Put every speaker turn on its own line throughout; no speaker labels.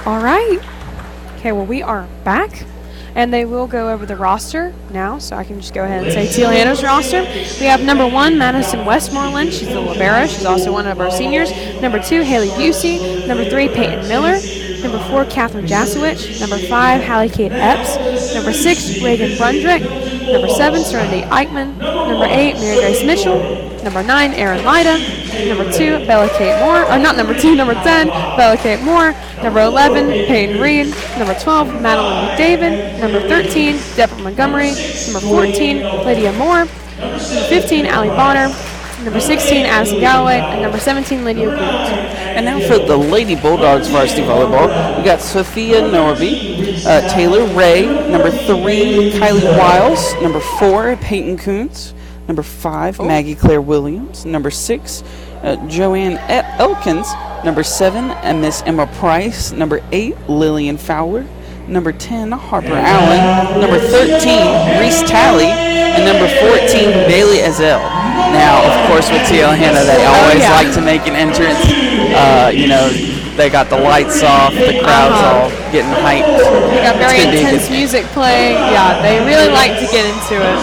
All right. Okay, well, we are back. And they will go over the roster now, so I can just go ahead and say Teal Hanna's roster. We have number 1, Madison Westmoreland. She's the libero. She's also one of our seniors. Number 2, Haley Busey. Number 3, Peyton Miller. Number 4, Catherine Jasowicz. Number 5, Hallie Kate Epps. Number 6, Reagan Brundrick. Number 7, Serenity Eichmann. Number 8, Mary Grace Mitchell. Number 9, Erin Lyda. Number 2, Bella Kate Moore. Not number 2, number 10, Bella Kate Moore. Number 11, Peyton Reed. Number 12, Madeline McDavid. Number 13, Deborah Montgomery. Number 14, Lydia Moore. Number 15, Allie Bonner. Number 16, Addison Galloway. And number 17, Lydia Gould.
And now for the Lady Bulldogs varsity volleyball, we got Sophia Norby, Taylor Ray, number 3, Kylie Wiles, number 4, Peyton Kuntz, number 5, Maggie Claire Williams, number 6, Joanne Elkins, number 7, Miss Emma Price, number 8, Lillian Fowler, number 10, Harper Allen, number 13, Reese Talley, and number 14, Bailey Ezell. Now, of course, with Teal Hanna, they always like to make an entrance. They got the lights off, the crowd's all getting hyped.
They got very intense music playing. Yeah, they really like to get into it.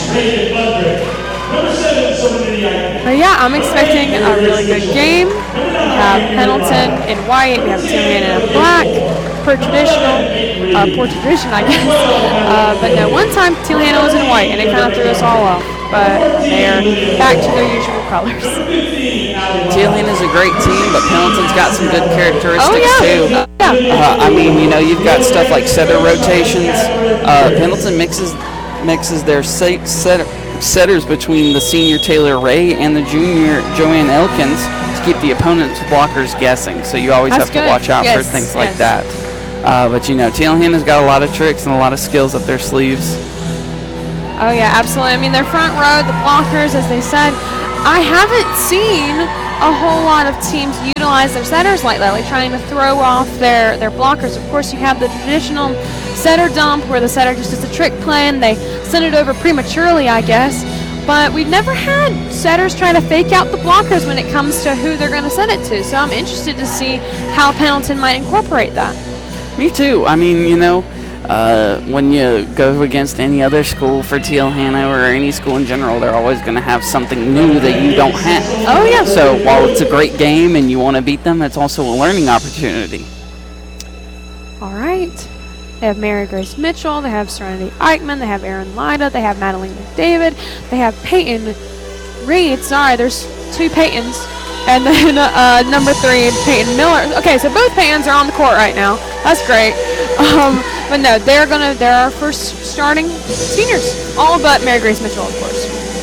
But yeah, I'm expecting a really good game. We have Pendleton in white. We have Teal Hanna in black. Poor tradition, I guess. But no, one time Teal Hanna was in white, and it kind of threw us all off. But they're back to their usual colors.
Teal Hanna's a great team, but Pendleton's got some good characteristics too. You've got stuff like setter rotations. Pendleton mixes their setters between the senior Taylor Ray and the junior Joanne Elkins to keep the opponent's blockers guessing. So you always have to watch out for things like that. But Teal Hanna's got a lot of tricks and a lot of skills up their sleeves.
Oh yeah, absolutely. I mean, their front row, the blockers, as they said, I haven't seen a whole lot of teams utilize their setters like that, like trying to throw off their blockers. Of course, you have the traditional setter dump where the setter just does a trick play and they send it over prematurely, I guess. But we've never had setters try to fake out the blockers when it comes to who they're going to send it to. So I'm interested to see how Pendleton might incorporate that.
Me too. I mean, when you go against any other school for Teal Hanna or any school in general, they're always going to have something new that you don't have.
Oh, yeah.
So while it's a great game and you want to beat them, it's also a learning opportunity.
All right. They have Mary Grace Mitchell. They have Serenity Eichmann. They have Erin Lyda. They have Madeline McDavid. They have Peyton Reed. Sorry, there's 2 Peytons. And then number 3, Peyton Miller. Okay, so both Peytons are on the court right now. That's great. But no, they're our first starting seniors. All but Mary Grace Mitchell, of course.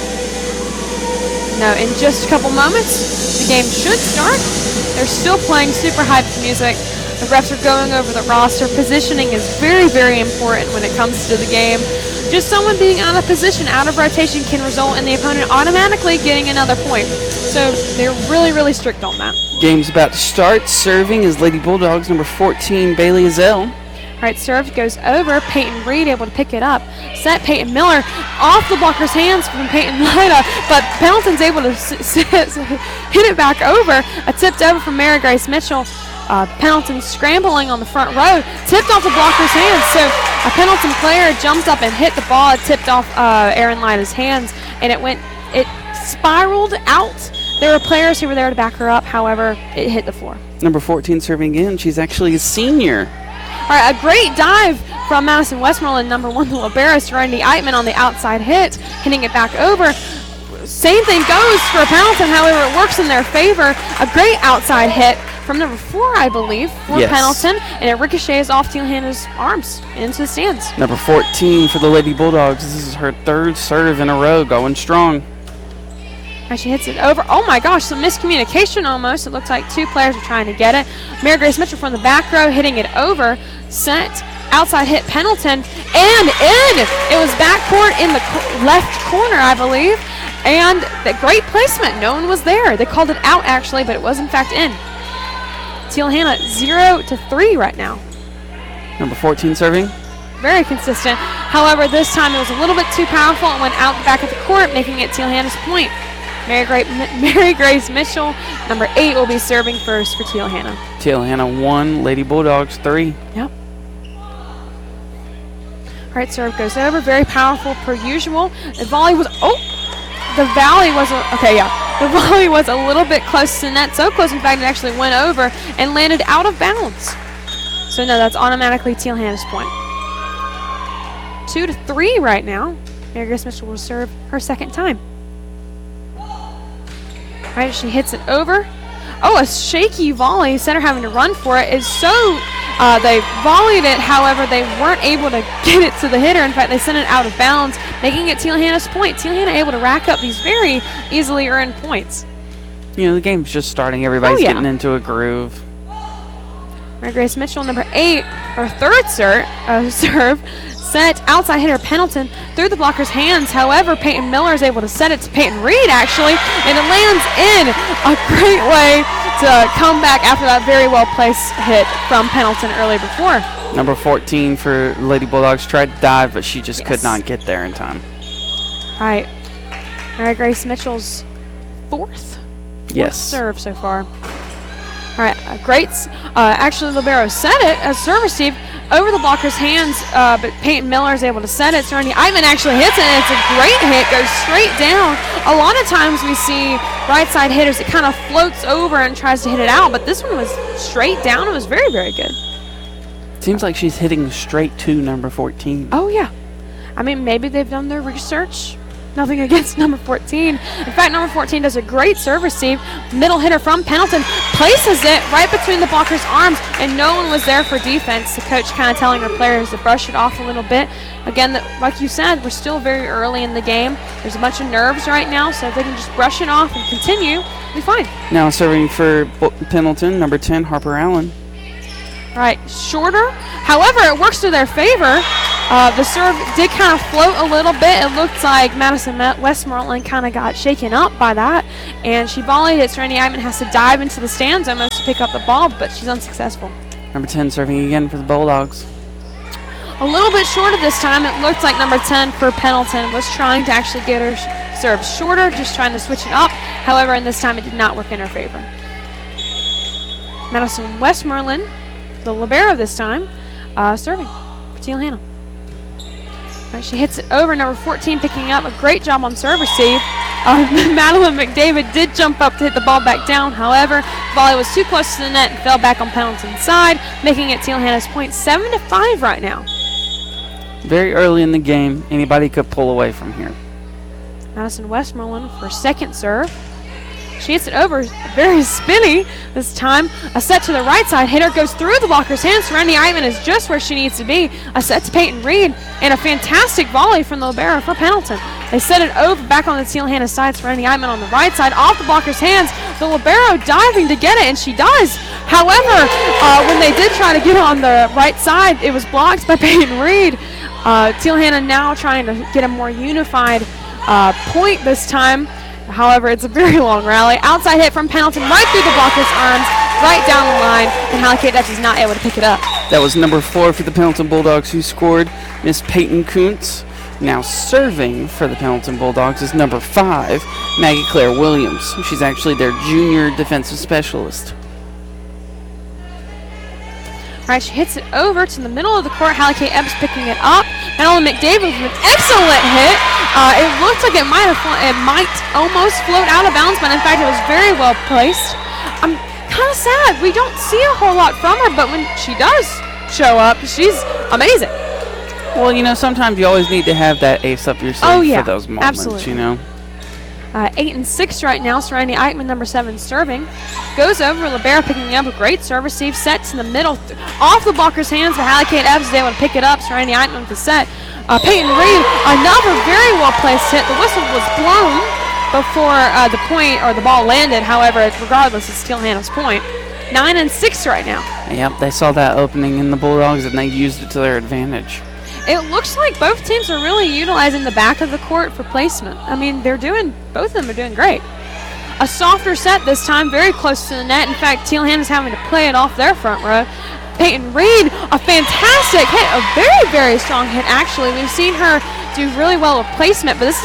Now, in just a couple moments, the game should start. They're still playing super hyped music. The refs are going over the roster. Positioning is very, very important when it comes to the game. Just someone being out of position, out of rotation, can result in the opponent automatically getting another point. So they're really, really strict on that.
Game's about to start. Serving is Lady Bulldogs, number 14, Bailey Ezell.
All right, serve goes over. Peyton Reed able to pick it up. Set Peyton Miller off the blocker's hands from Peyton Lyda, but Pendleton's able to hit it back over. A tipped over from Mary Grace Mitchell. Pendleton scrambling on the front row, tipped off the blocker's hands. So a Pendleton player jumped up and hit the ball. It tipped off Erin Lyda's hands, and it spiraled out. There were players who were there to back her up. However, it hit the floor.
Number 14 serving in. She's actually a senior.
All right, a great dive from Madison Westmoreland, number 1, the libero, Serenity Eichmann on the outside hit, hitting it back over. Same thing goes for Pendleton, however, it works in their favor. A great outside hit from number 4, I believe, for Pendleton, and it ricochets off Teal Hanna's arms into the stands.
Number 14 for the Lady Bulldogs. This is her 3rd serve in a row, going strong.
And she hits it over. Oh my gosh, some miscommunication almost. It looked like 2 players were trying to get it. Mary Grace Mitchell from the back row hitting it over. Sent outside hit Pendleton and in. It was backcourt in the left corner, I believe. And the great placement. No one was there. They called it out actually, but it was in fact in. Teal Hanna 0-3 right now.
Number 14 serving.
Very consistent. However, this time it was a little bit too powerful and went out the back of the court, making it Teal Hanna's point. Mary Grace Mitchell, number 8, will be serving first for Teal Hannah.
Teal Hannah 1, Lady Bulldogs 3.
Yep. All right, serve goes over. Very powerful per usual. The volley was, the volley was, the volley was a little bit close to the net. So close, in fact, it actually went over and landed out of bounds. So, no, that's automatically Teal Hannah's point. 2-3 right now. Mary Grace Mitchell will serve her second time. All right, she hits it over. Oh, a shaky volley. Center having to run for it. Is so, they volleyed it. However, they weren't able to get it to the hitter. In fact, they sent it out of bounds, making it Teal Hannah's point. Teal Hannah able to rack up these very easily earned points.
You know, the game's just starting. Everybody's getting into a groove.
Mary Grace Mitchell, number 8, her third serve. Set outside hitter Pendleton through the blocker's hands. However, Peyton Miller is able to set it to Peyton Reed, actually, and it lands in. A great way to come back after that very well-placed hit from Pendleton early before.
Number 14 for Lady Bulldogs tried to dive, but she just could not get there in time.
All right. Mary Grace Mitchell's fourth serve so far. All right, actually, Libero set it as serve receive over the blocker's hands, but Peyton Miller is able to set it. Randy Eitman actually hits it, and it's a great hit, goes straight down. A lot of times we see right side hitters, it kind of floats over and tries to hit it out, but this one was straight down. It was very, very good.
Seems like she's hitting straight to number 14.
Oh, yeah. I mean, maybe they've done their research. Nothing against number 14. In fact, number 14 does a great serve receive. Middle hitter from Pendleton places it right between the blocker's arms, and no one was there for defense. The coach kind of telling her players to brush it off a little bit. Again, like you said, we're still very early in the game. There's a bunch of nerves right now, so if they can just brush it off and continue, we'll be fine.
Now serving for Pendleton, number 10, Harper Allen.
Right, shorter. However, it works to their favor. The serve did kind of float a little bit. It looked like Madison Westmoreland kind of got shaken up by that, and she volleyed it. So Randy Eitman has to dive into the stands almost to pick up the ball, but she's unsuccessful.
Number 10 serving again for the Bulldogs.
A little bit shorter this time. It looked like number 10 for Pendleton was trying to actually get her serve shorter, just trying to switch it up. However, in this time, it did not work in her favor. Madison Westmoreland, the libero this time, serving for Teal Hannah. Right, she hits it over, number 14 picking up a great job on serve receive. Madeline McDavid did jump up to hit the ball back down. However, the volley was too close to the net and fell back on Pendleton's side, making it Teal Hannah's point 7-5 right now.
Very early in the game, anybody could pull away from here.
Madison Westmoreland for second serve. She hits it over, very spinny this time. A set to the right side. Hitter goes through the blocker's hands. Randy Eitman is just where she needs to be. A set to Peyton Reed, and a fantastic volley from the libero for Pendleton. They set it over back on the Teal Hannah side. So Randy Eitman on the right side, off the blocker's hands. The libero diving to get it, and she does. However, when they did try to get it on the right side, it was blocked by Peyton Reed. Teal Hannah now trying to get a more unified point this time. However, it's a very long rally. Outside hit from Pendleton right through the blocker's arms, right down the line, and Hallie Kate Epps is not able to pick it up.
That was number 4 for the Pendleton Bulldogs who scored, Miss Peyton Kuntz. Now serving for the Pendleton Bulldogs is number 5, Maggie Claire Williams. She's actually their junior defensive specialist.
All right, she hits it over to the middle of the court. Hallie Kate Epps picking it up. Madeline McDavid with an excellent hit. It looked like it might almost float out of bounds, but in fact it was very well placed. I'm kind of sad. We don't see a whole lot from her, but when she does show up, she's amazing.
Well, you know, sometimes you always need to have that ace up your sleeve for those moments,
absolutely.
You know.
8-6 right now. So Randy Eitman, number 7, serving. Goes over, libero picking up a great serve receive. Set to the middle, off the blocker's hands, but Hallie Kate Epps is able to pick it up. So Randy Eitman with the set. Peyton Reed, another very well-placed hit. The whistle was blown before the point or the ball landed. However, regardless, it's still Hannah's point. 9-6 right now.
Yep, they saw that opening in the Bulldogs, and they used it to their advantage.
It looks like both teams are really utilizing the back of the court for placement. I mean, both of them are doing great. A softer set this time, very close to the net. In fact, Teal Hannah's having to play it off their front row. Peyton Reed, a fantastic hit, a very, very strong hit, actually. We've seen her do really well with placement, but this is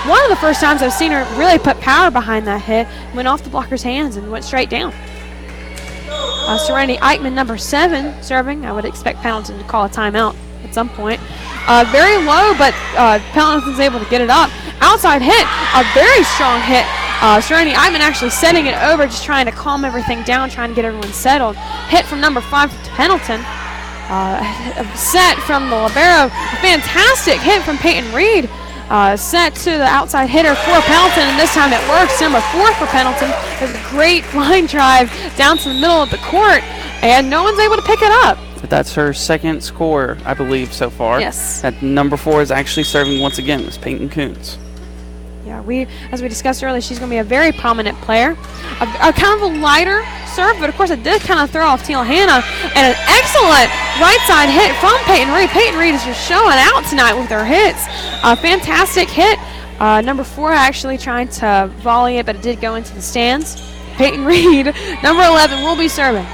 one of the first times I've seen her really put power behind that hit. Went off the blocker's hands and went straight down. Serenity Eichmann, number 7, serving. I would expect Pendleton to call a timeout at some point. Very low, but Pendleton's able to get it up. Outside hit, a very strong hit. Serenity Eichmann actually setting it over, just trying to calm everything down, trying to get everyone settled. Hit from number 5 to Pendleton. Set from the libero. A fantastic hit from Peyton Reed. Set to the outside hitter for Pendleton, and this time it works. Number 4 for Pendleton. There's a great line drive down to the middle of the court, and no one's able to pick it up.
But that's her second score, I believe, so far.
Yes.
That number 4 is actually serving once again. It's Peyton Kuntz.
Yeah, as we discussed earlier, she's going to be a very prominent player. A kind of a lighter serve, but of course it did kind of throw off Teal Hanna. And an excellent right side hit from Peyton Reed. Peyton Reed is just showing out tonight with her hits. A fantastic hit. Number 4 actually trying to volley it, but it did go into the stands. Peyton Reed, number 11, will be serving.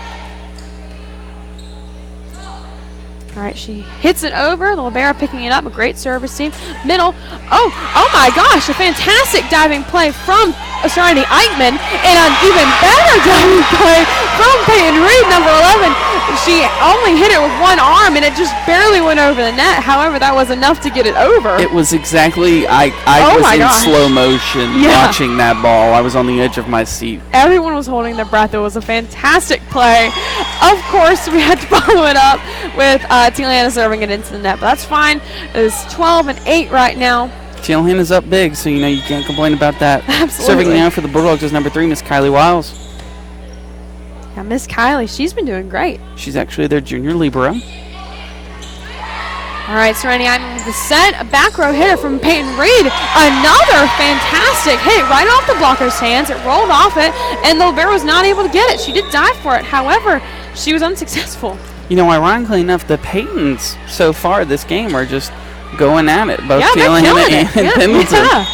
All right, she hits it over. The libero picking it up. A great serve receive. Middle. Oh my gosh, a fantastic diving play from Serenity Eichmann, and an even better diving play from Peyton Reed, number 11. She only hit it with one arm, and it just barely went over the net. However, that was enough to get it over.
It was exactly, I was in slow motion watching that ball. I was on the edge of my seat.
Everyone was holding their breath. It was a fantastic play. Of course, we had to follow it up with Teal Hanna serving it into the net, but that's fine. It's 12-8 right now.
Teal Hanna's up big, so you can't complain about that.
Absolutely.
Serving now for the Bulldogs is number 3, Miss Kylie Wiles.
Yeah, Miss Kylie, she's been doing great.
She's actually their junior libero.
All right, Serenity Eichmann with the set. A back row hitter from Peyton Reed. Another fantastic hit right off the blocker's hands. It rolled off it, and the libero was not able to get it. She did dive for it. However, she was unsuccessful.
Ironically enough, the Peytons so far this game are just going at it. Both Teal Hanna and Pendleton.
Yeah.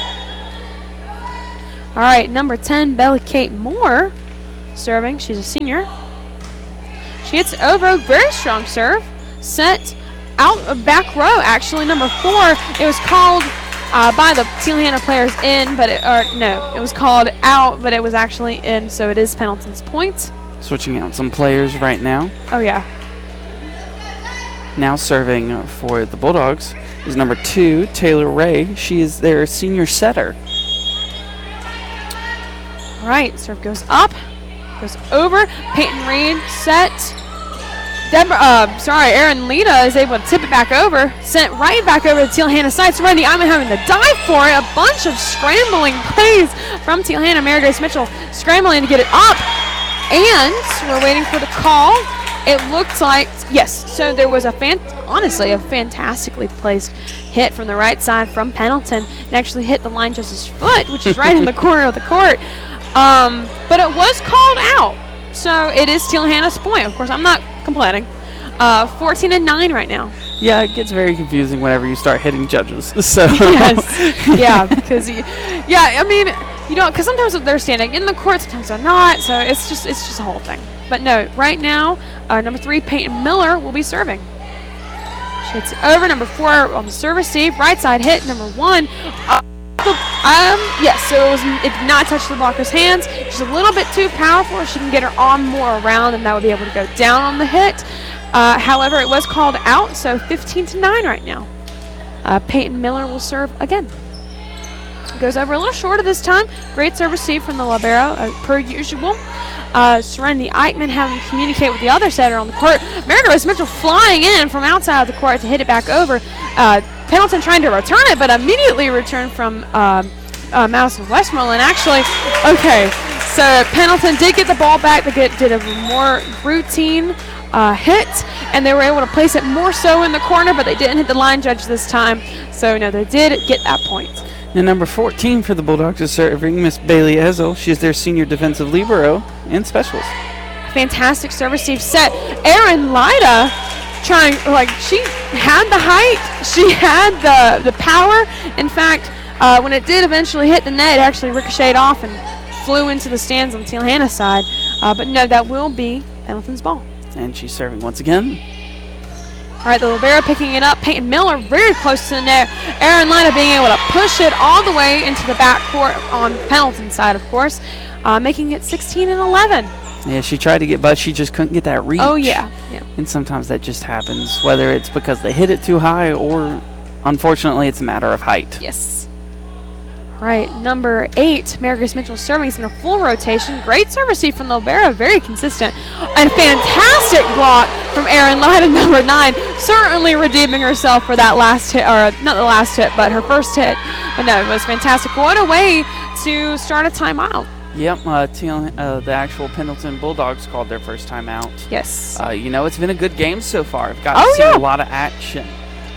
All right, number 10, Bella Kate Moore serving. She's a senior. She hits over. Very strong serve. Set out of back row, actually. Number 4, it was called by the Teal Hanna players in, but it was called out, but it was actually in, so it is Pendleton's point.
Switching out some players right now.
Oh, yeah.
Now serving for the Bulldogs is number 2, Taylor Ray. She is their senior setter.
All right, serve goes up, goes over. Peyton Reed set. Erin Lita is able to tip it back over. Sent right back over to Teal Hanna side. Serenity Eichmann having to dive for it. A bunch of scrambling plays from Teal Hanna. Mary Grace Mitchell scrambling to get it up. And we're waiting for the call. It looked like, yes, so there was honestly a fantastically placed hit from the right side from Pendleton. It actually hit the line judge's foot, which is right in the corner of the court. But it was called out. So it is Teal Hanna's point. Of course, I'm not complaining. 14-9 right now.
Yeah, it gets very confusing whenever you start hitting judges. So
yes, yeah, because because sometimes they're standing in the court, sometimes they're not. So it's just a whole thing. But no, right now, number 3, Peyton Miller will be serving. She hits it over. Number 4 on the serve receive, right side hit. Number 1. Yes, so it did not touch the blocker's hands. She's a little bit too powerful. She can get her arm more around, and that would be able to go down on the hit. However, it was called out, so 15-9 right now. Peyton Miller will serve again. Goes over a little shorter this time. Great serve receive from the libero, per usual. Serenity Eichmann having to communicate with the other setter on the court. Mary Grace Mitchell flying in from outside of the court to hit it back over. Pendleton trying to return it, but immediately returned from Madison Westmoreland. Actually, okay, so Pendleton did get the ball back. They did a more routine hit, and they were able to place it more so in the corner, but they didn't hit the line judge this time. So, no, they did get that point.
And number 14 for the Bulldogs is serving Miss Bailey Ezel. She is their senior defensive libero and specials.
Fantastic serve receive set. Erin Lida she had the height, she had the power. In fact, when it did eventually hit the net, it actually ricocheted off and flew into the stands on Teal Hanna's side. But no, that will be Pendleton's ball.
And she's serving once again.
All right, the libero picking it up. Peyton Miller very close to the net. Erin Lida being able to push it all the way into the backcourt on Pendleton's side, of course, making it 16-11.
Yeah, she tried to get, but she just couldn't get that reach.
Oh, yeah.
And sometimes that just happens, whether it's because they hit it too high or, unfortunately, it's a matter of height.
Yes. All right, number 8, Mary Grace Mitchell serving in a full rotation. Great service receive from the libero, very consistent. And fantastic block from Erin Lida, number 9, certainly redeeming herself for that last hit, or not the last hit, but her first hit. But no, it was fantastic. What a way to start a timeout.
Yep, the actual Pendleton Bulldogs called their first timeout.
Yes.
It's been a good game so far. I've got to see a lot of action.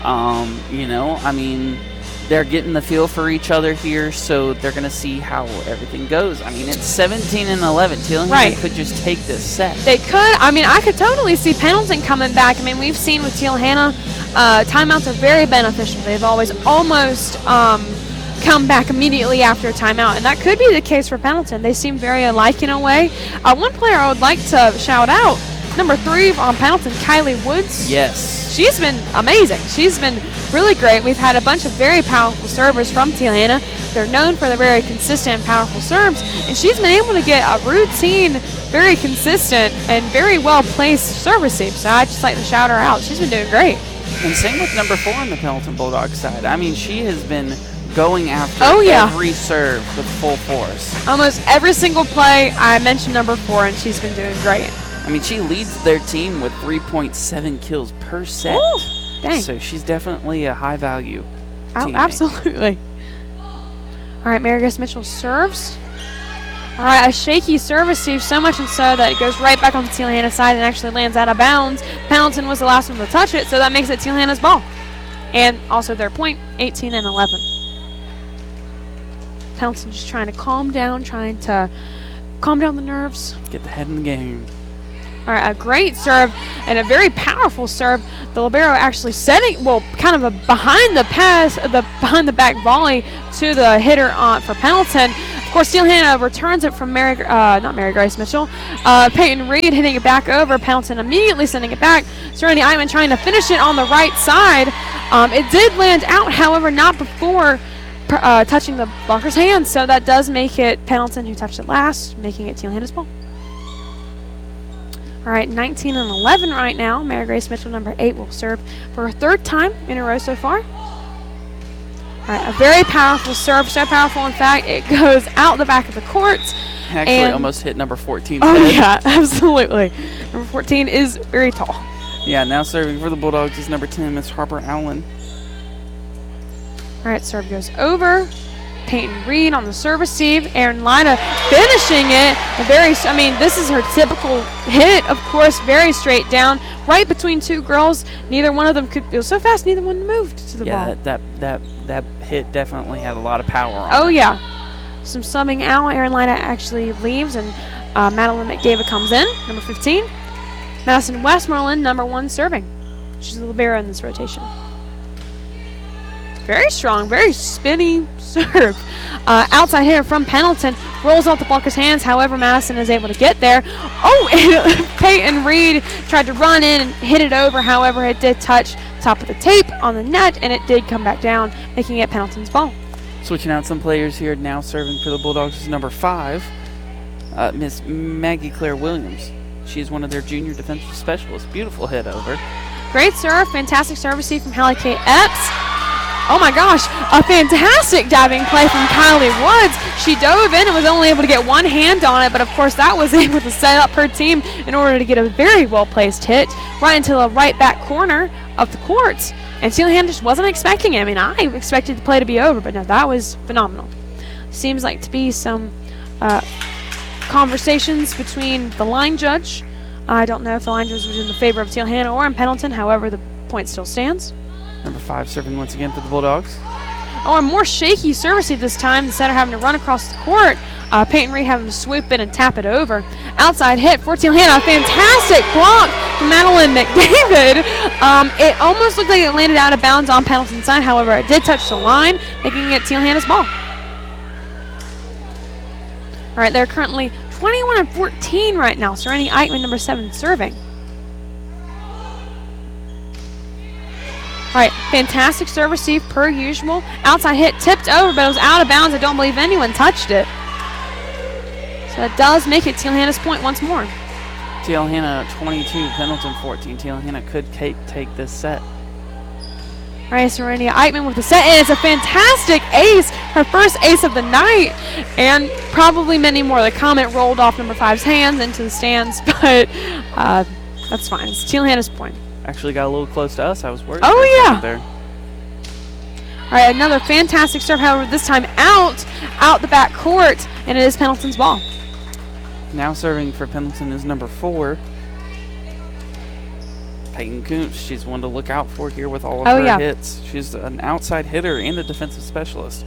They're getting the feel for each other here, so they're going to see how everything goes. I mean, it's 17-11. Teal could just take this set.
They could. I could totally see Pendleton coming back. We've seen with Teal-Hanna, timeouts are very beneficial. They've always almost come back immediately after a timeout, and that could be the case for Pendleton. They seem very alike in a way. One player I would like to shout out, number 3 on Pendleton, Kylie Woods.
Yes.
She's been amazing. She's been really great. We've had a bunch of very powerful servers from Teal-Hanna. They're known for their very consistent and powerful serves, and she's been able to get a routine, very consistent, and very well-placed serve receive. So I'd just like to shout her out. She's been doing great.
And same with number 4 on the Pendleton Bulldogs side. She has been going after every serve with full force.
Almost every single play, I mentioned number 4, and she's been doing great.
She leads their team with 3.7 kills per set.
Ooh, dang.
So she's definitely a high value teammate.
Absolutely. All right, Mary Grace Mitchell serves. All right, a shaky serve receive, so much and so that it goes right back on the Teal-Hanna side and actually lands out of bounds. Pendleton was the last one to touch it, so that makes it Teal-Hanna's ball. And also their point, 18-11. Pendleton just trying to calm down the nerves.
Get the head in the game.
All right, a great serve and a very powerful serve. The libero actually setting, kind of a behind the back volley to the hitter for Pendleton. Of course, Teal-Hanna returns it from not Mary Grace Mitchell. Peyton Reed hitting it back over. Pendleton immediately sending it back. Serenity Eichmann trying to finish it on the right side. It did land out, however, not before touching the blocker's hand, so that does make it Pendleton who touched it last, making it Teal-Hanna's ball. All right, 19-11 right now. Mary Grace Mitchell, number 8, will serve for her 3rd time in a row so far. All right, a very powerful serve, so powerful, in fact, it goes out the back of the court.
Actually, almost hit number 14.
Oh, yeah, absolutely. Number 14 is very tall.
Yeah, now serving for the Bulldogs is number 10, Miss Harper Allen.
All right, serve goes over. Peyton Reed on the serve receive. Erin Lida finishing it. This is her typical hit, of course, very straight down, right between 2 girls. Neither one of them it was so fast, neither one moved to the ball.
Yeah, that hit definitely had a lot of power on it.
Oh, yeah. Some subbing out. Erin Lida actually leaves, and Madeline McDavid comes in, number 15. Madison Westmoreland, number 1, serving. She's the libero in this rotation. Very strong, very spinny serve. Outside hitter from Pendleton rolls off the blocker's hands. However, Madison is able to get there. Oh, and Peyton Reed tried to run in and hit it over. However, it did touch top of the tape on the net, and it did come back down, making it Pendleton's ball.
Switching out some players here, now serving for the Bulldogs is number 5, Miss Maggie Claire Williams. She's one of their junior defensive specialists. Beautiful hit over.
Great serve, fantastic serve receive from Hallie K. Epps. Oh my gosh, a fantastic diving play from Kylie Woods. She dove in and was only able to get one hand on it, but of course that was able to set up her team in order to get a very well-placed hit right into the right back corner of the court. And Teal-Hanna just wasn't expecting it. I expected the play to be over, but no, that was phenomenal. Seems like to be some conversations between the line judge. I don't know if the line judge was in the favor of Teal-Hanna or in Pendleton. However, the point still stands.
Number 5 serving once again for the Bulldogs.
Oh, a more shaky serve receive this time. The center having to run across the court. Peyton Reed having to swoop in and tap it over. Outside hit for Teal-Hanna. Fantastic block from Madeline McDavid. It almost looked like it landed out of bounds on Pendleton's side. However, it did touch the line, making it Teal-Hanna's ball. All right, they're currently 21-14 right now. Serenity Eichmann, number 7, serving. All right, fantastic serve receive per usual. Outside hit, tipped over, but it was out of bounds. I don't believe anyone touched it. So that does make it Teal Hanna's point once more.
Teal Hanna 22, Pendleton 14. Teal Hanna could take this set.
All right, Serenia Eichmann with the set, and it's a fantastic ace, her first ace of the night, and probably many more. The comment rolled off number 5's hands into the stands, but that's fine. It's Teal Hanna's point.
Actually got a little close to us. I was worried.
Oh, yeah.
There.
All right, another fantastic serve, however, this time out the back court, and it is Pendleton's ball.
Now serving for Pendleton is number 4. Peyton Kuntz. She's one to look out for here with all of her hits. She's an outside hitter and a defensive specialist.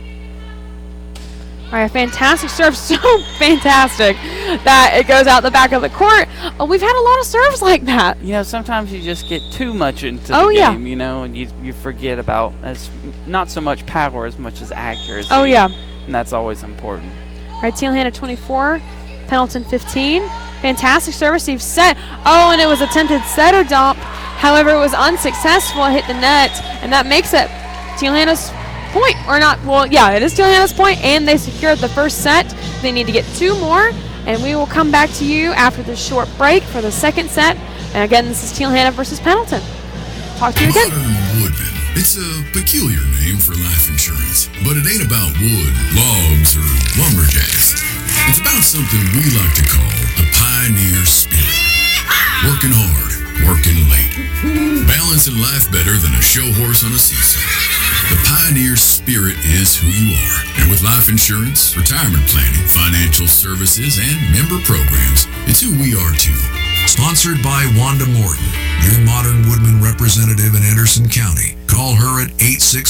All right, fantastic serve, so fantastic that it goes out the back of the court. We've had a lot of serves like that.
You know, sometimes you just get too much into the game, you know, and you forget about not so much power as much as accuracy.
Oh, yeah.
And that's always important.
All right, Teal Hanna 24, Pendleton 15. Fantastic serve receive set. Oh, and it was attempted setter dump. However, it was unsuccessful. It hit the net, and that makes it Teal Hanna's point. Or not, well, yeah, it is Teal Hanna's point, and they secured the first set. They need to get 2 more, and we will come back to you after this short break for the second set. And again, this is Teal Hanna versus Pendleton. Talk to you again.
Modern Woodman. It's a peculiar name for life insurance, but it ain't about wood, logs, or lumberjacks. It's about something we like to call the pioneer spirit. Working hard, working late. Balancing life better than a show horse on a seesaw. The pioneer spirit is who you are. And with life insurance, retirement planning, financial services, and member programs, it's who we are too. Sponsored by Wanda Morton, your Modern Woodman representative in Anderson County. Call her at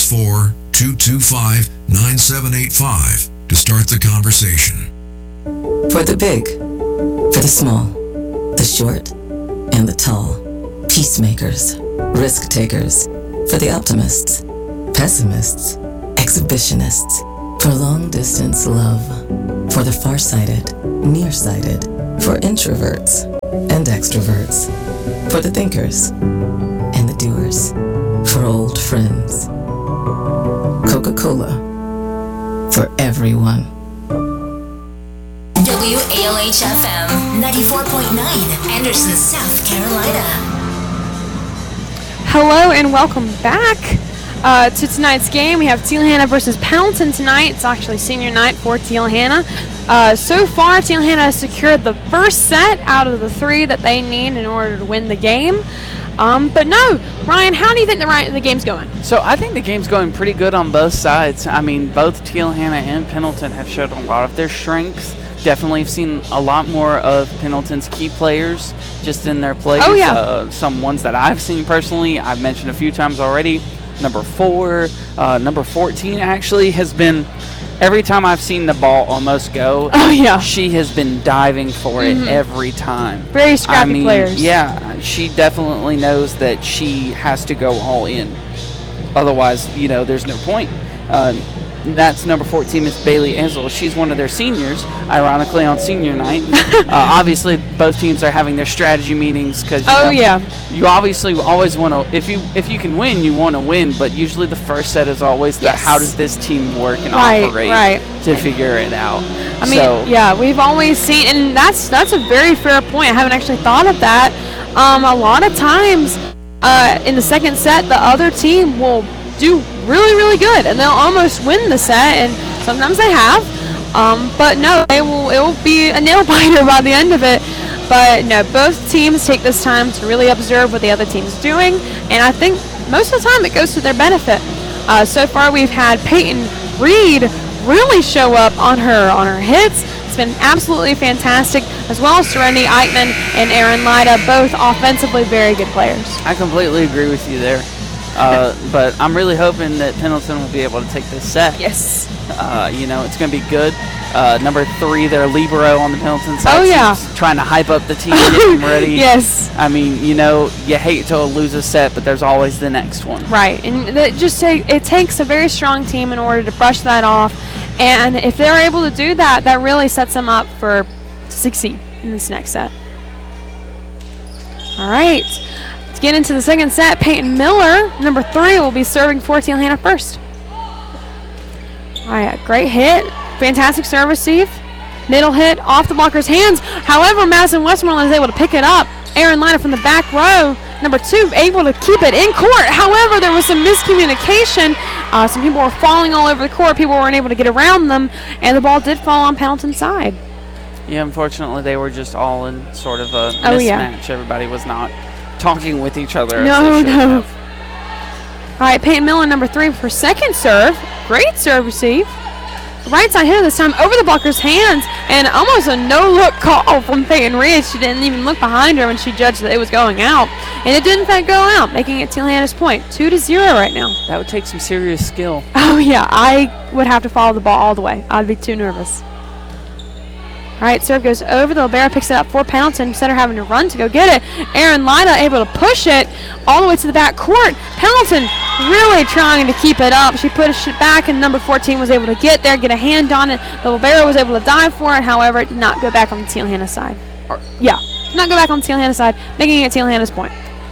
864-225-9785 to start the conversation.
For the big, for the small, the short, and the tall. Peacemakers, risk takers. For the optimists, pessimists, exhibitionists. For long distance love. For the farsighted, nearsighted. For introverts and extroverts. For the thinkers and the doers. For old friends. Coca-Cola. For everyone.
WALH-FM 94.9, Anderson, South Carolina.
Hello and welcome back to tonight's game. We have Teal Hanna versus Pendleton tonight. It's actually senior night for Teal Hanna. So far, Teal Hanna has secured the first set out of the 3 that they need in order to win the game. But no, Ryan, how do you think the game's going?
So I think the game's going pretty good on both sides. I mean, both Teal Hanna and Pendleton have showed a lot of their strengths. Definitely have seen a lot more of Pendleton's key players just in their plays.
Oh, yeah.
Some ones that I've seen personally, I've mentioned a few times already. Number 4, number 14 actually has been, every time I've seen the ball almost go, she has been diving for it every time.
Very scrappy players.
Yeah, she definitely knows that she has to go all in. Otherwise, you know, there's no point. That's number 14, Miss Bailey Enzel. She's one of their seniors, ironically, on senior night. Obviously, both teams are having their strategy meetings because you obviously always want to. If you can win, you want to win. But usually, the first set is always the how does this team work and operate to figure it out.
I mean, we've always seen, and that's a very fair point. I haven't actually thought of that. A lot of times in the second set, the other team will do really, really good, and they'll almost win the set, and sometimes they have. But no, it will be a nail biter by the end of it. But no, both teams take this time to really observe what the other team's doing, and I think most of the time it goes to their benefit. So far, we've had Peyton Reed really show up on her hits. It's been absolutely fantastic, as well as Serenity Eichmann and Erin Lyda, both offensively very good players.
I completely agree with you there. But I'm really hoping that Pendleton will be able to take this set.
Yes.
You know, it's going to be good. Number 3, their libero on the Pendleton side.
Oh, yeah.
Trying to hype up the team, get them ready.
Yes.
I mean, you know, you hate to lose a set, but there's always the next one.
Right. And it takes a very strong team in order to brush that off. And if they're able to do that, that really sets them up to succeed in this next set. All right. To get into the second set, Peyton Miller, number 3, will be serving for Teal Hanna first. All right, great hit. Fantastic serve receive. Middle hit off the blocker's hands. However, Madison Westmoreland is able to pick it up. Aaron Lina from the back row, number 2, able to keep it in court. However, there was some miscommunication. Some people were falling all over the court. People weren't able to get around them, and the ball did fall on Pendleton's side.
Yeah, unfortunately, they were just all in sort of a
Oh,
mismatch.
yeah.
Everybody was not talking with each other.
No,
as they should
no.
have.
All right, Peyton Miller, number 3, for second serve. Great serve receive. Right side hitter this time over the blocker's hands, and almost a no-look call from Peyton Reed. She didn't even look behind her when she judged that it was going out, and it did in fact go out, making it Teal Hanna's point. 2-0 right now.
That would take some serious skill.
Oh yeah, I would have to follow the ball all the way. I'd be too nervous. All right, serve goes over. The libero picks it up for Pendleton instead of having to run to go get it. Aaron Lina able to push it all the way to the back court. Pendleton really trying to keep it up. She pushed it back, and number 14 was able to get there, get a hand on it. The libero was able to dive for it. However, it did not go back on the Teal Hanna side. Yeah, did not go back on the Teal Hanna side, making it Teal Hanna's point.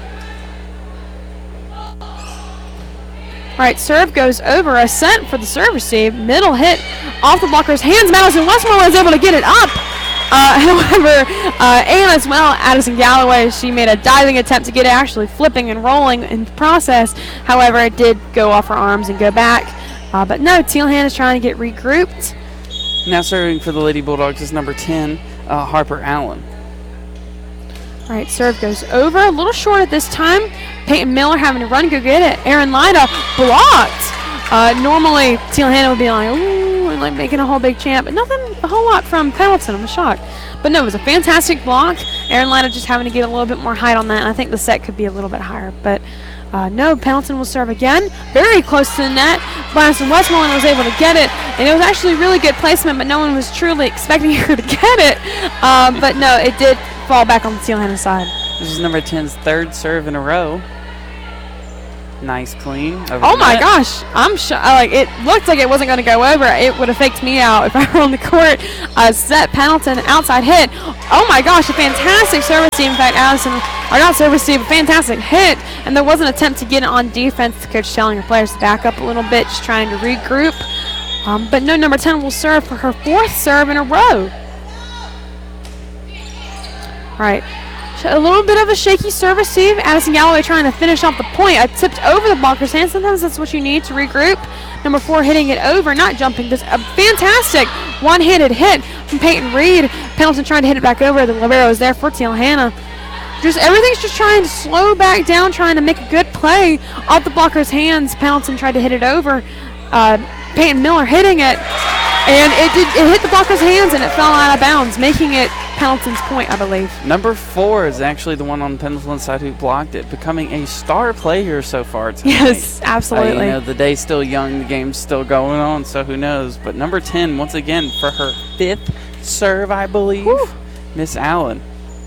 All right, serve goes over. A set for the serve receive. Middle hit off the blocker's hands. Madison Westmoreland is able to get it up. However, and as well, Addison Galloway, she made a diving attempt to get it, actually flipping and rolling in the process. However, it did go off her arms and go back. But no, Teal Hanna is trying to get regrouped.
Now serving for the Lady Bulldogs is number 10, Harper Allen.
All right, serve goes over. A little short at this time. Peyton Miller having to run, go get it. Aaron Lina blocked. Normally, Teal Hanna would be like, ooh, and like making a whole big chant, but nothing a whole lot from Pendleton. I'm shocked. But no, it was a fantastic block. Aaron Lina just having to get a little bit more height on that, and I think the set could be a little bit higher. But no, Pendleton will serve again. Very close to the net. Madison Westmoreland was able to get it, and it was actually really good placement, but no one was truly expecting her to get it. But no, it did fall back on the Teal Hanna side.
This is number 10's third serve in a row. Nice clean. Over
Oh
the
my
net.
gosh, I'm like it looked like it wasn't going to go over. It would have faked me out if I were on the court. Set Pendleton outside hit. Oh my goch, a fantastic service team. In fact, not service team, a fantastic hit. And there was an attempt to get it on defense. The coach telling her players to back up a little bit, just trying to regroup. But no, number 10 will serve for her 4th serve in a row. All right. A little bit of a shaky serve receive. Addison Galloway trying to finish off the point. I tipped over the blocker's hand. Sometimes that's what you need to regroup. Number 4 hitting it over, not jumping. Just a fantastic one-handed hit from Peyton Reed. Pendleton trying to hit it back over. The libero is there for Teal Hanna. Everything's just trying to slow back down, trying to make a good play off the blocker's hands. Pendleton tried to hit it over. Peyton Miller hitting it, and it hit the blocker's hands and it fell out of bounds, making it Pendleton's point, I believe.
Number 4 is actually the one on Pendleton's side who blocked it, becoming a star player so far tonight.
Yes, absolutely.
The day's still young, the game's still going on, so who knows. But number 10, once again, for her 5th serve, I believe, Miss Allen.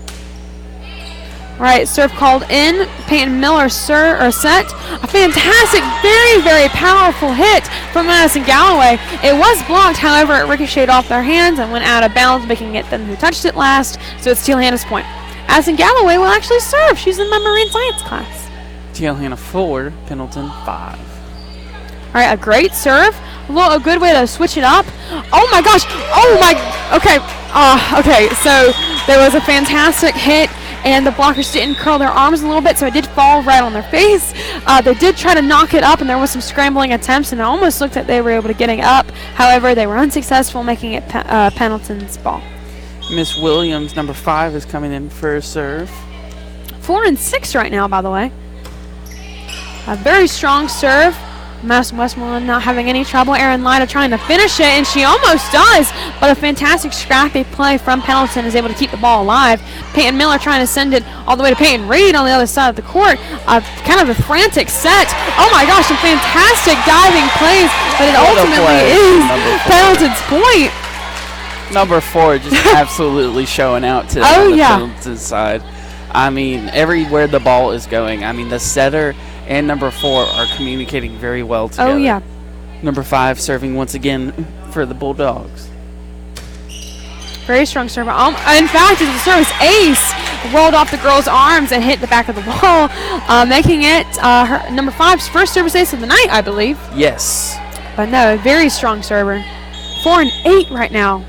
All right, serve called in. Peyton Miller set. A fantastic, very, very powerful hit from Madison Galloway. It was blocked, however, it ricocheted off their hands and went out of bounds, making it them who touched it last. So it's Teal Hanna's point. Addison Galloway will actually serve. She's in my marine science class.
Teal Hanna 4, Pendleton 5.
All right, a great serve. A good way to switch it up. Oh my gosh. Oh my. Okay. Okay. So there was a fantastic hit, and the blockers didn't curl their arms a little bit, so it did fall right on their face. They did try to knock it up, and there was some scrambling attempts, and it almost looked like they were able to get it up. However, they were unsuccessful, making it Pendleton's ball.
Miss Williams, number 5, is coming in for a serve.
4 and 6 right now, by the way. A very strong serve. Madison Westmoreland not having any trouble. Aaron Lina trying to finish it, and she almost does, but a fantastic scrappy play from Pendleton is able to keep the ball alive. Peyton Miller trying to send it all the way to Peyton Reed on the other side of the court. Kind of a frantic set. Oh my gosh, some fantastic diving plays, but it ultimately is Pendleton's point.
Number 4 just absolutely showing out to the Pendleton side. I mean, everywhere the ball is going. I mean, the setter and number 4 are communicating very well together.
Oh, yeah.
Number 5 serving once again for the Bulldogs.
Very strong serve. In fact, it's a service ace. rolled off the girl's arms and hit the back of the wall, making it her number 5's first service ace of the night, I believe.
Yes.
But no, very strong server. 4 and 8 right now.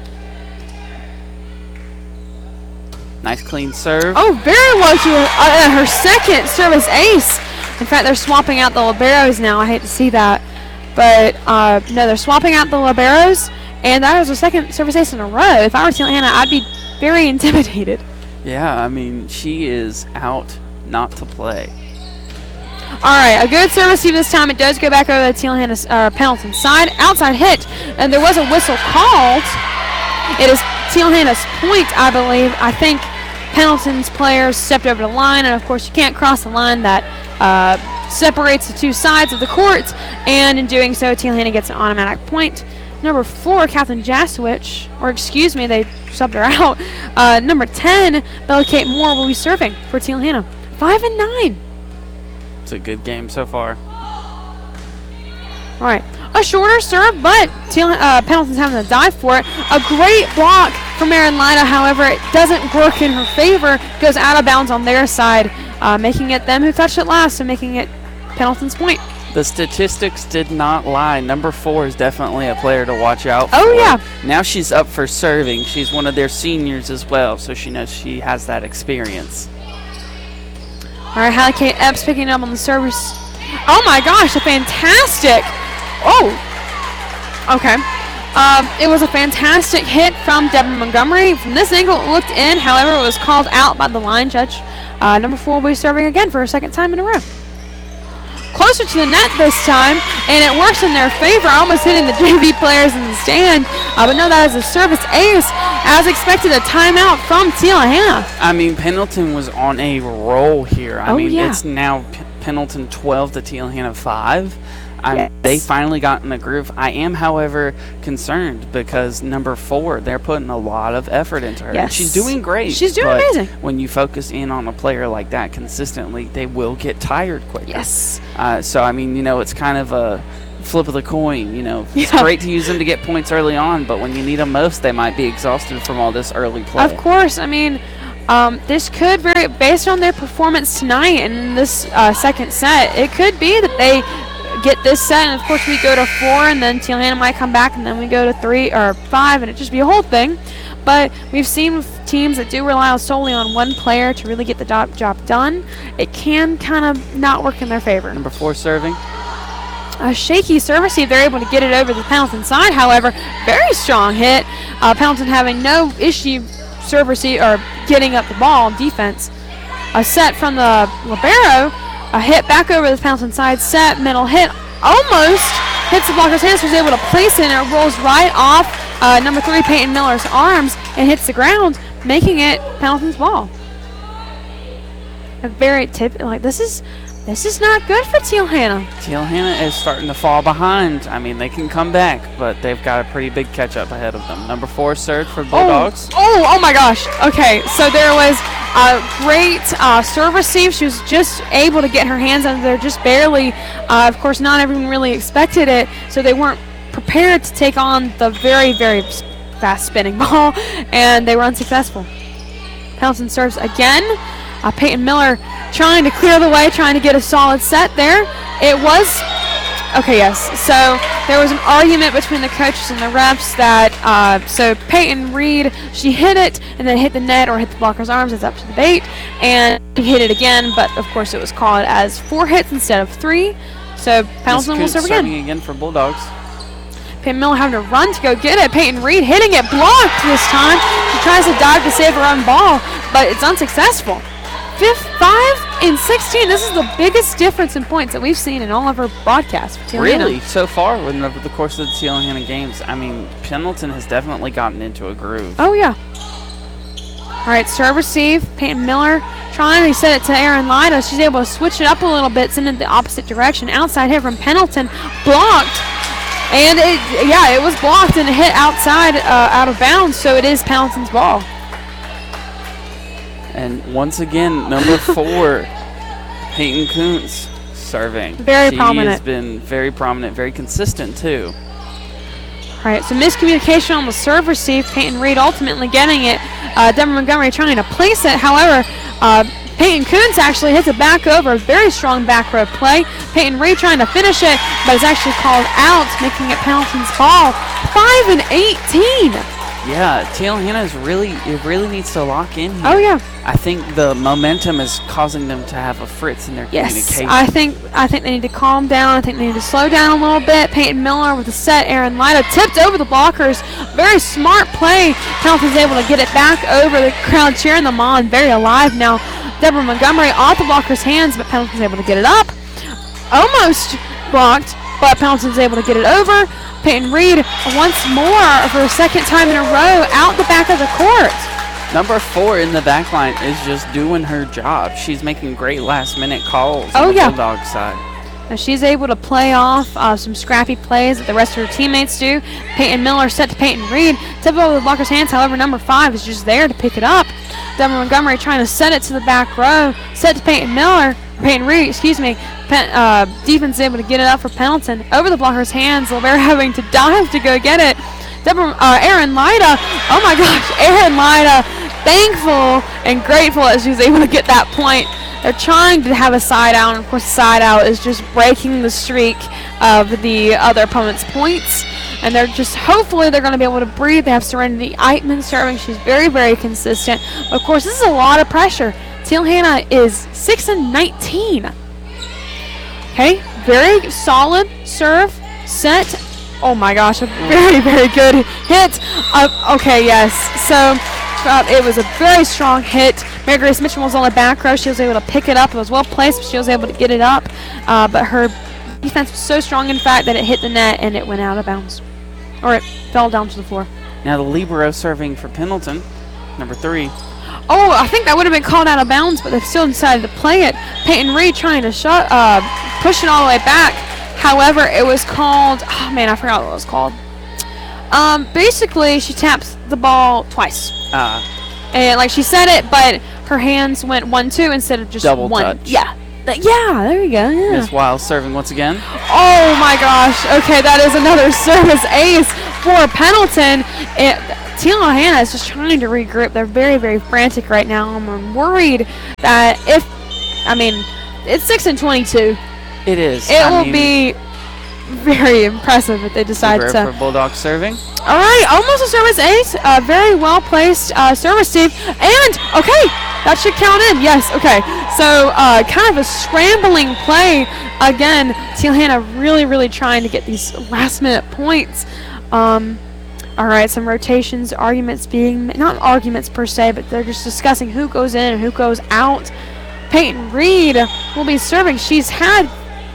Nice clean serve.
Oh, very low to her second service ace. In fact, they're swapping out the liberos now. I hate to see that. But, no, they're swapping out the liberos, and that was her second service ace in a row. If I were Teal Hannah, I'd be very intimidated.
Yeah, I mean, she is out not to play.
All right, a good service even this time. It does go back over the Teal Hannah's Pendleton side. Outside hit, and there was a whistle called. It is Teal Hannah's point, I believe. I think Pendleton's players stepped over the line, and of course you can't cross the line that separates the two sides of the court, and in doing so, Teal Hannah gets an automatic point. Number 4, Catherine Jasowicz, or excuse me, they subbed her out. Number 10, Bella Kate Moore will be serving for Teal Hannah. 5 and 9.
It's a good game so far.
All right, a shorter serve, but Pendleton's having to dive for it. A great block from Erin Lida, however, it doesn't work in her favor. Goes out of bounds on their side, making it them who touched it last and making it Pendleton's point.
The statistics did not lie. Number 4 is definitely a player to watch out for.
Oh, yeah.
Now she's up for serving. She's one of their seniors as well, so she knows she has that experience.
All right, Hallie Kate Epps picking up on the service. Oh, my gosh, a fantastic. Oh, okay. It was a fantastic hit from Deborah Montgomery. From this angle, it looked in. However, it was called out by the line judge. Number 4 will be serving again for a second time in a row. Closer to the net this time, and it works in their favor, almost hitting the JV players in the stand. But no, that is a service ace. As expected, a timeout from Teal Hannah.
I mean, Pendleton was on a roll here. I mean,
yeah.
it's now Pendleton 12 to Teal Hannah 5.
Yes.
They finally got in the groove. I am, however, concerned because number 4, they're putting a lot of effort into her.
Yes.
And she's doing great.
She's doing
but
amazing.
When you focus in on a player like that consistently, they will get tired quicker.
Yes.
So, I mean, it's kind of a flip of the coin. It's
Yeah.
great to use them to get points early on, but when you need them most, they might be exhausted from all this early play.
Of course, I mean, this could vary based on their performance tonight in this second set. It could be that they get this set, and of course we go to 4, and then Teal Hannah might come back, and then we go to 3 or 5, and it just be a whole thing. But we've seen with teams that do rely solely on one player to really get the job done, it can kind of not work in their favor.
Number 4 serving.
A shaky service, if they're able to get it over the Pendleton side. However, very strong hit. Pendleton having no issue service or getting up the ball on defense. A set from the libero. A hit back over the Pendleton side, set, middle hit, almost hits the blocker's hands, was able to place it, and it rolls right off number 3, Peyton Miller's arms, and hits the ground, making it Pendleton's ball. A very this is not good for Teal Hannah.
Teal Hannah is starting to fall behind. I mean, they can come back, but they've got a pretty big catch-up ahead of them. Number 4 served for Bulldogs.
Oh my gosh. Okay, so there was a great serve receive. She was just able to get her hands under there just barely. Of course, not everyone really expected it, so they weren't prepared to take on the very, very fast spinning ball, and they were unsuccessful. Pendleton serves again. Peyton Miller trying to clear the way, trying to get a solid set there. It was, okay, yes. So there was an argument between the coaches and the refs that, so Peyton Reed, she hit it and then hit the net or hit the blocker's arms. It's up to debate. And she hit it again, but of course it was called as 4 hits instead of 3. So Pendleton will serve again.
Serving again for Bulldogs.
Peyton Miller having to run to go get it. Peyton Reed hitting it blocked this time. She tries to dive to save her own ball, but it's unsuccessful. 5 and 16. This is the biggest difference in points that we've seen in all of our broadcasts for Teal Hannah.
Really? So far over the course of the Teal Hannah games, I mean, Pendleton has definitely gotten into a groove.
Oh, yeah. All right, serve receive. Peyton Miller trying to set it to Erin Lida. She's able to switch it up a little bit, send it the opposite direction. Outside hit from Pendleton. Blocked. And it was blocked and it hit outside, out of bounds, so it is Pendleton's ball.
And once again, number 4, Peyton Kuntz serving.
Very prominent.
She has been very prominent, very consistent too.
All right, so miscommunication on the serve receive. Peyton Reed ultimately getting it. Deborah Montgomery trying to place it. However, Peyton Kuntz actually hits it back over. Very strong back row play. Peyton Reed trying to finish it, but it's actually called out, making it Pendleton's ball. 5 and 18.
Yeah, Teal Hannah's really needs to lock in here.
Oh, yeah.
I think the momentum is causing them to have a fritz in their communication.
I think they need to calm down. I think they need to slow down a little bit. Peyton Miller with the set. Aaron Lida tipped over the blockers. Very smart play. Pendleton's able to get it back over. The crowd cheering them on. Very alive now. Deborah Montgomery off the blocker's hands, but Pendleton's able to get it up. Almost blocked, but Pendleton's able to get it over. Peyton Reed once more for a second time in a row out the back of the court.
Number 4 in the back line is just doing her job. She's making great last-minute calls on the Bulldog side.
Now she's able to play off some scrappy plays that the rest of her teammates do. Peyton Miller set to Peyton Reed. Tip over the blocker's hands, however, number 5 is just there to pick it up. Deborah Montgomery trying to set it to the back row. Set to Peyton Reed, excuse me. Defense is able to get it up for Pendleton. Over the blocker's hands, Libera having to dive to go get it. Aaron Lida, oh my gosh, Aaron Lida, thankful and grateful that she was able to get that point. They're trying to have a side out, and of course the side out is just breaking the streak of the other opponent's points. And they're just, hopefully they're going to be able to breathe. They have Serenity Eitman serving. She's very, very consistent. Of course, this is a lot of pressure. Teal Hannah is 6 and 19. Okay, very solid serve, set. Oh my gosh, a very, very good hit. Okay, yes. So it was a very strong hit. Mary Grace Mitchell was on the back row. She was able to pick it up. It was well placed, but she was able to get it up. But her defense was so strong, in fact, that it hit the net and it went out of bounds. Or it fell down to the floor.
Now the libero serving for Pendleton, number 3.
Oh, I think that would have been called out of bounds, but they've still decided to play it. Peyton Reed trying to push it all the way back. However, it was called, oh man, I forgot what it was called. Basically, she taps the ball twice. And like she said it, but her hands went 1-2 instead of just
double
one.
Touch.
Yeah. Yeah, there you go. Yeah.
Miss Wiles serving once again.
Oh my gosh. Okay, that is another service ace for Pendleton. Teal Hannah is just trying to regroup. They're very, very frantic right now. I'm worried that it's 6 and 22.
It is.
It will be very impressive if they decide to.
For Bulldog serving.
All right, almost a service ace. Very well placed service, Steve. And okay, that should count in. Yes. Okay. So kind of a scrambling play again. Teal Hannah really, really trying to get these last-minute points. All right, some rotations, arguments being not arguments per se, but they're just discussing who goes in and who goes out. Peyton Reed will be serving. She's had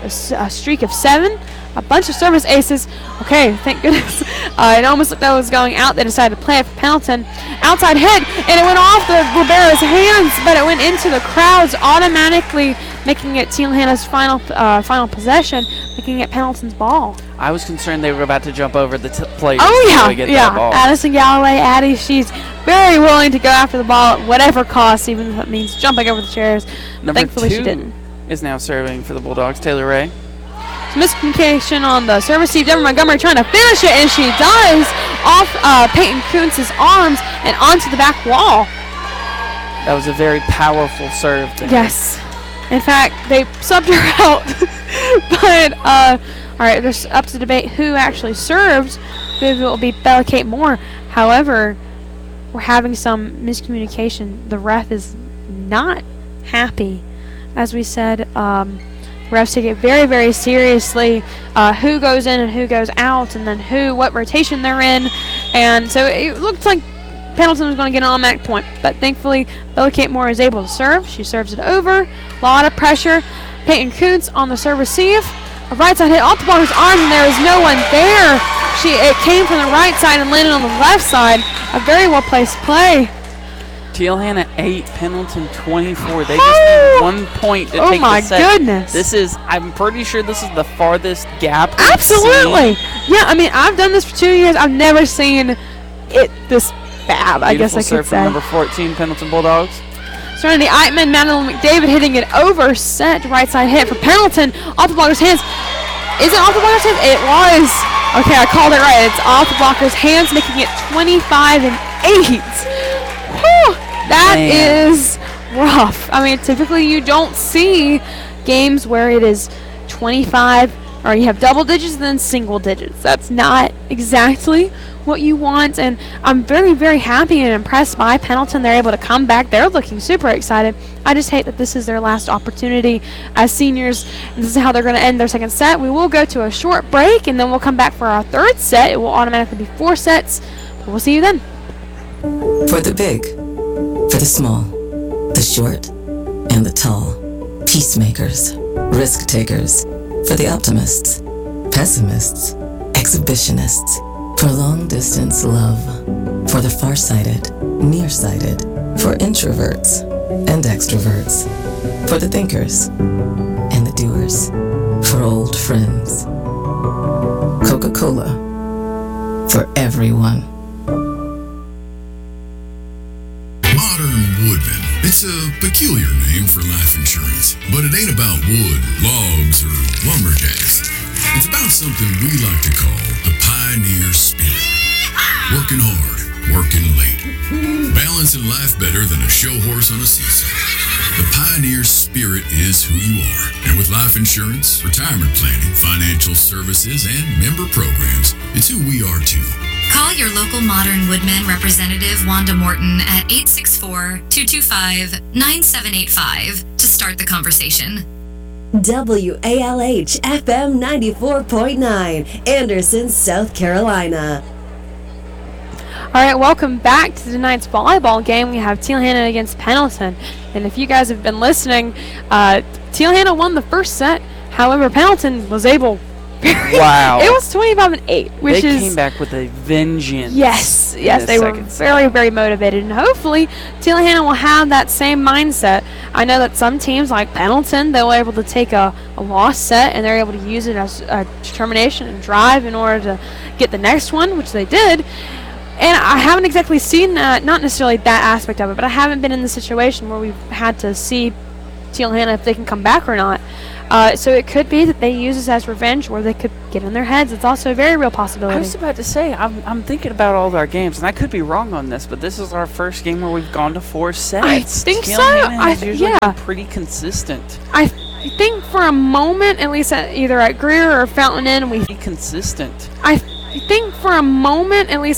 a streak of 7. A bunch of service aces. Okay, thank goodness. It almost looked like it was going out. They decided to play it for Pendleton. Outside hit, and it went off the Libera's hands, but it went into the crowds, automatically making it Teal Hannah's final possession, making it Pendleton's ball.
I was concerned they were about to jump over the players.
Oh yeah,
to get that ball.
Addison Galloway, Addie, she's very willing to go after the ball at whatever cost, even if it means jumping over the chairs. Thankfully, she didn't.
Is now serving for the Bulldogs, Taylor Ray.
Miscommunication on the service. Steve Deborah Montgomery trying to finish it, and she does off Peyton Kuntz's arms and onto the back wall.
That was a very powerful serve.
Yes. In fact, they subbed her out. But, all right, there's up to debate who actually served. Maybe it will be Bella Kate Moore. However, we're having some miscommunication. The ref is not happy. As we said, refs take it very, very seriously, who goes in and who goes out, and then what rotation they're in. And so it looked like Pendleton was going to get an automatic point, but thankfully Bella Kate Moore is able to serve. She serves it over. A lot of pressure. Peyton Kuntz on the serve receive. A right side hit off the baller's arm, and there is no one there. It came from the right side and landed on the left side. A very well placed play.
Teal Hannah 8, Pendleton 24. They just need 1 point to take the set.
Oh my goodness.
I'm pretty sure this is the farthest gap we've
Absolutely.
seen.
Yeah, I mean, I've done this for 2 years. I've never seen it this bad, I guess I could
serve
say.
from number 14, Pendleton Bulldogs.
Serenity Eitman, Madeline McDavid hitting it over, set right side hit for Pendleton, off the blocker's hands. Is it off the blocker's hands? It was. Okay, I called it right. It's off the blocker's hands, making it 25 and 8. Whew. That is rough. I mean, typically you don't see games where it is 25 or you have double digits and then single digits. That's not exactly what you want, and I'm very, very happy and impressed by Pendleton. They're able to come back. They're looking super excited. I just hate that this is their last opportunity as seniors. This is how they're going to end their second set. We will go to a short break, and then we'll come back for our third set. It will automatically be 4 sets. But we'll see you then.
For the big, for the small, the short, and the tall. Peacemakers, risk takers. For the optimists, pessimists, exhibitionists. For long-distance love. For the far-sighted, nearsighted. For introverts and extroverts. For the thinkers and the doers. For old friends. Coca-Cola. For everyone.
Modern Woodman. It's a peculiar name for life insurance, but it ain't about wood, logs, or lumberjacks. It's about something we like to call the pioneer spirit. Working hard, working late. Balancing life better than a show horse on a seesaw. The pioneer spirit is who you are. And with life insurance, retirement planning, financial services, and member programs, it's who we are too.
Call your local Modern Woodman representative, Wanda Morton, at 864-225-9785 to start the conversation.
WALH FM 94.9, Anderson, South Carolina.
All right, welcome back to tonight's volleyball game. We have Teal-Hanna against Pendleton. And if you guys have been listening, Teal-Hanna won the first set. However, Pendleton was able...
Wow.
It was 25-8, which
they
is...
came back with a vengeance.
Yes,
in
yes,
this
they were
second
very,
set.
very motivated. And hopefully, Teal-Hanna will have that same mindset. I know that some teams like Pendleton, they were able to take a lost set and they're able to use it as a determination and drive in order to get the next one, which they did. And I haven't exactly seen that, not necessarily that aspect of it, but I haven't been in the situation where we've had to see Teal-Hanna if they can come back or not. So it could be that they use this as revenge, or they could get in their heads. It's also a very real possibility.
I was about to say, I'm thinking about all of our games, and I could be wrong on this, but this is our first game where we've gone to 4 sets.
I think so.
Teal-Hanna has usually
Yeah.
been pretty consistent.
I think for a moment, at least either at Greer or Fountain Inn,
Pretty consistent.
I think for a moment, at least